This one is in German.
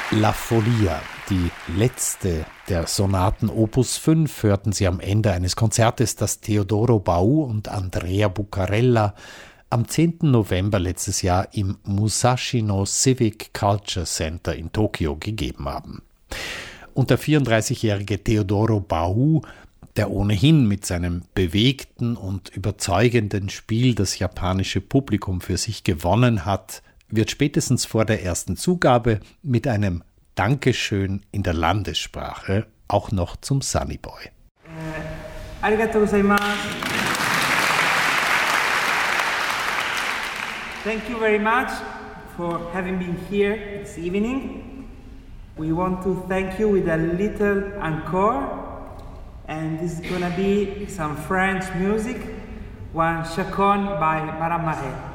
La Folia, die letzte der Sonaten Opus 5, hörten Sie am Ende eines Konzertes, das Teodoro Bau und Andrea Bucarella am 10. November letztes Jahr im Musashino Civic Culture Center in Tokio gegeben haben. Und der 34-jährige Teodoro Bau, der ohnehin mit seinem bewegten und überzeugenden Spiel das japanische Publikum für sich gewonnen hat, wird spätestens vor der ersten Zugabe mit einem Dankeschön in der Landessprache auch noch zum Sunny Boy. Arigatou gozaimasu. Thank you very much for having been here this evening. We want to thank you with a little encore, and this is gonna be some French music, one chaconne by Madame Marais.